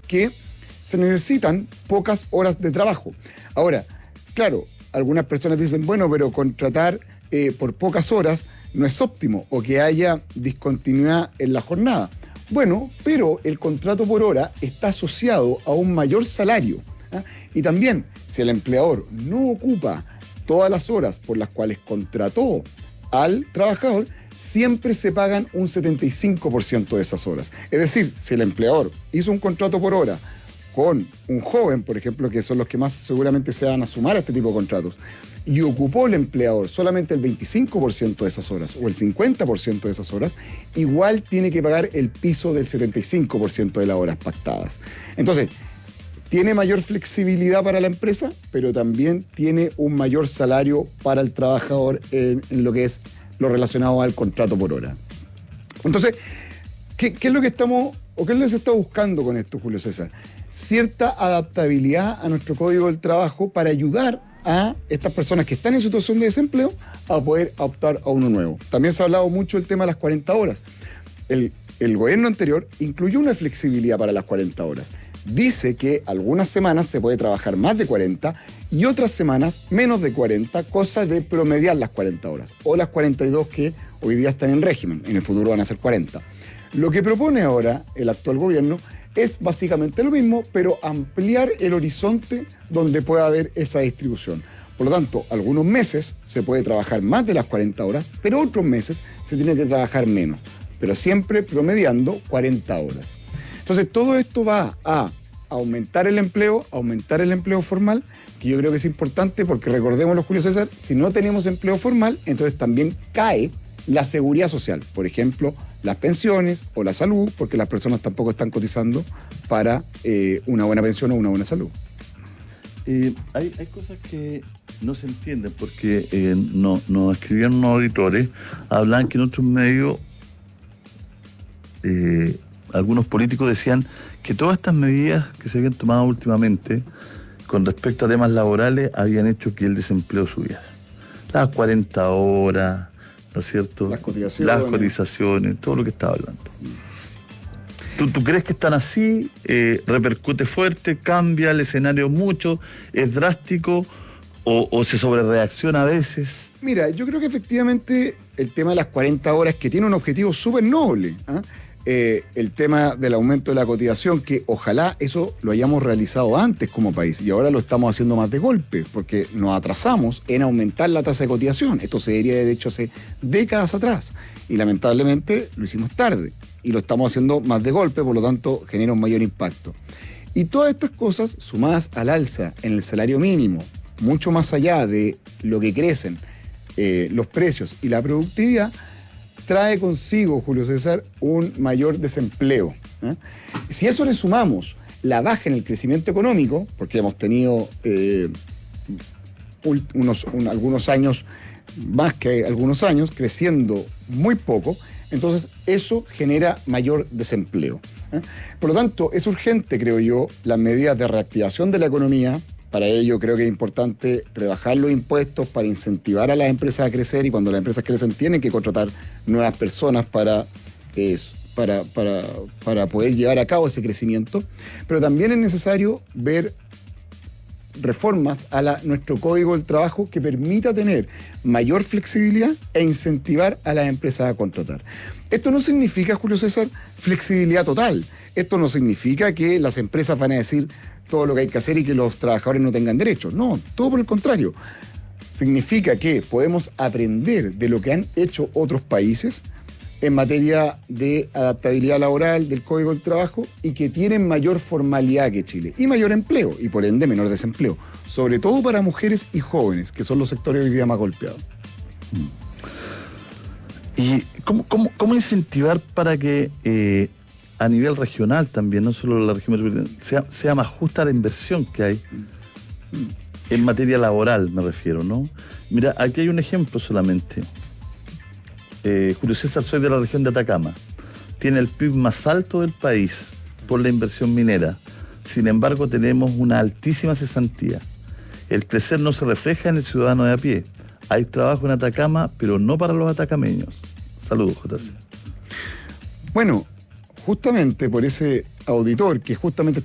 que se necesitan pocas horas de trabajo. Ahora, claro, algunas personas dicen, bueno, pero contratar por pocas horas no es óptimo, o que haya discontinuidad en la jornada. Bueno, pero el contrato por hora está asociado a un mayor salario. ¿Ah? Y también, si el empleador no ocupa todas las horas por las cuales contrató al trabajador, siempre se pagan un 75% de esas horas. Es decir, si el empleador hizo un contrato por hora con un joven, por ejemplo, que son los que más seguramente se van a sumar a este tipo de contratos, y ocupó el empleador solamente el 25% de esas horas o el 50% de esas horas, igual tiene que pagar el piso del 75% de las horas pactadas. Entonces, tiene mayor flexibilidad para la empresa, pero también tiene un mayor salario para el trabajador en lo que es lo relacionado al contrato por hora. Entonces, ¿qué es lo que estamos, o qué es lo que se está buscando con esto, Julio César? Cierta adaptabilidad a nuestro Código del Trabajo para ayudar a estas personas que están en situación de desempleo a poder optar a uno nuevo. También se ha hablado mucho del tema de las 40 horas. El gobierno anterior incluyó una flexibilidad para las 40 horas. Dice que algunas semanas se puede trabajar más de 40 y otras semanas menos de 40, cosa de promediar las 40 horas. O las 42 que hoy día están en régimen, en el futuro van a ser 40. Lo que propone ahora el actual gobierno es básicamente lo mismo, pero ampliar el horizonte donde pueda haber esa distribución. Por lo tanto, algunos meses se puede trabajar más de las 40 horas, pero otros meses se tiene que trabajar menos, pero siempre promediando 40 horas. Entonces, todo esto va a aumentar el empleo formal, que yo creo que es importante porque recordémoslo, Julio César, si no tenemos empleo formal, entonces también cae la seguridad social. Por ejemplo, las pensiones o la salud, porque las personas tampoco están cotizando para una buena pensión o una buena salud. Hay cosas que no se entienden porque nos escribieron unos auditores, hablan que en otros medios algunos políticos decían que todas estas medidas que se habían tomado últimamente con respecto a temas laborales habían hecho que el desempleo subiera. Las 40 horas, ¿no es cierto? Las cotizaciones, todo lo que estaba hablando. ¿Tú crees que están así? ¿Repercute fuerte? ¿Cambia el escenario mucho? ¿Es drástico? ¿O se sobrereacciona a veces? Mira, yo creo que efectivamente el tema de las 40 horas, que tiene un objetivo súper noble, ¿ah? El tema del aumento de la cotización, que ojalá eso lo hayamos realizado antes como país y ahora lo estamos haciendo más de golpe, porque nos atrasamos en aumentar la tasa de cotización. Esto se debería haber hecho hace décadas atrás y lamentablemente lo hicimos tarde y lo estamos haciendo más de golpe, por lo tanto genera un mayor impacto. Y todas estas cosas, sumadas al alza en el salario mínimo, mucho más allá de lo que crecen los precios y la productividad, trae consigo, Julio César, un mayor desempleo. Si a eso le sumamos la baja en el crecimiento económico, porque hemos tenido algunos años, más que algunos años, creciendo muy poco, entonces eso genera mayor desempleo. Por lo tanto, es urgente, creo yo, las medidas de reactivación de la economía. Para ello creo que es importante rebajar los impuestos para incentivar a las empresas a crecer, y cuando las empresas crecen tienen que contratar nuevas personas para poder llevar a cabo ese crecimiento. Pero también es necesario ver reformas a nuestro Código del Trabajo que permita tener mayor flexibilidad e incentivar a las empresas a contratar. Esto no significa, Julio César, flexibilidad total. Esto no significa que las empresas van a decir todo lo que hay que hacer y que los trabajadores no tengan derechos. No, todo por el contrario. Significa que podemos aprender de lo que han hecho otros países en materia de adaptabilidad laboral del Código del Trabajo y que tienen mayor formalidad que Chile y mayor empleo y por ende menor desempleo, sobre todo para mujeres y jóvenes, que son los sectores hoy día más golpeados. ¿Y cómo incentivar para que a nivel regional también, no solo la región metropolitana, sea más justa la inversión que hay en materia laboral, me refiero, ¿no? Mira, aquí hay un ejemplo solamente. Julio César, soy de la región de Atacama. Tiene el PIB más alto del país por la inversión minera. Sin embargo, tenemos una altísima cesantía. El crecer no se refleja en el ciudadano de a pie. Hay trabajo en Atacama, pero no para los atacameños. Saludos, JC. Bueno, justamente por ese auditor que justamente